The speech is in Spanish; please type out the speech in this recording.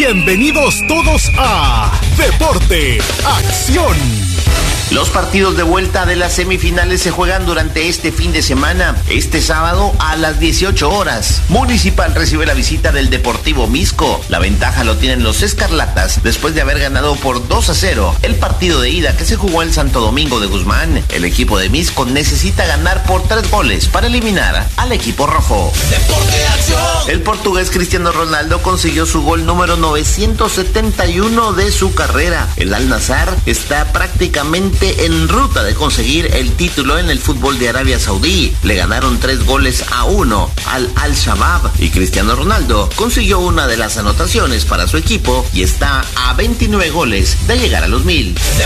Bienvenidos todos a Deporte Acción. Los partidos de vuelta de las semifinales se juegan durante este fin de semana. Este sábado a las 18 horas. Municipal recibe la visita del Deportivo Mixco. La ventaja lo tienen los Escarlatas después de haber ganado por 2-0 el partido de ida que se jugó en Santo Domingo de Guzmán. El equipo de Mixco necesita ganar por 3 goles para eliminar al equipo rojo. Deporte Acción. El portugués Cristiano Ronaldo consiguió su gol número 971 de su carrera. El Al-Nassr está prácticamente en ruta de conseguir el título en el fútbol de Arabia Saudí. Le ganaron 3-1 al Al-Shabaab y Cristiano Ronaldo consiguió una de las anotaciones para su equipo y está a 29 goles de llegar a los 1000.